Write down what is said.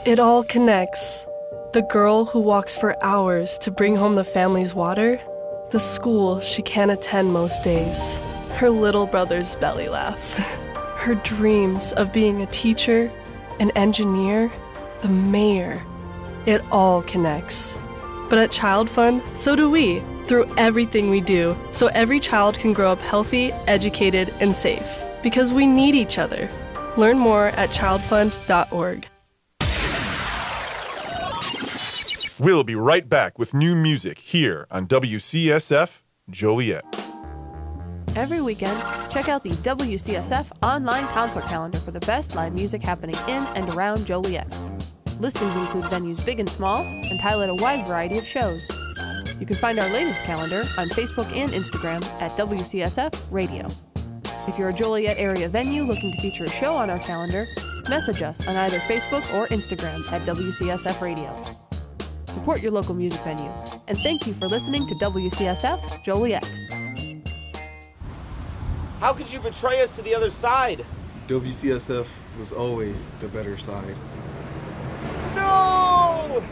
It all connects. The girl who walks for hours to bring home the family's water, the school she can't attend most days, her little brother's belly laugh, her dreams of being a teacher, an engineer, the mayor. It all connects. But at Child Fund, so do we, through everything we do, so every child can grow up healthy, educated, and safe. Because we need each other. Learn more at childfund.org. We'll be right back with new music here on WCSF Joliet. Every weekend, check out the WCSF online concert calendar for the best live music happening in and around Joliet. Listings include venues big and small and highlight a wide variety of shows. You can find our latest calendar on Facebook and Instagram at WCSF Radio. If you're a Joliet area venue looking to feature a show on our calendar, message us on either Facebook or Instagram at WCSF Radio. Support your local music venue, and thank you for listening to WCSF Joliet. How could you betray us to the other side? WCSF was always the better side.